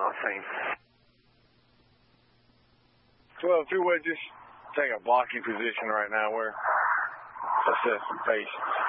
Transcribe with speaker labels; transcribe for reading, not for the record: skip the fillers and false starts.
Speaker 1: the scene.
Speaker 2: 12, if you would just take a blocking position right now. We're assessing patients.